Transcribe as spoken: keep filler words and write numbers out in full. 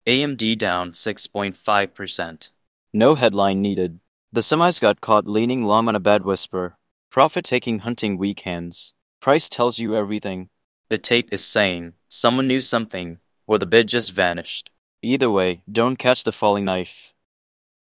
A M D down six point five percent. No headline needed. The semis got caught leaning long on a bad whisper. Profit taking hunting weak hands. Price tells you everything. The tape is saying someone knew something, or the bid just vanished. Either way, don't catch the falling knife.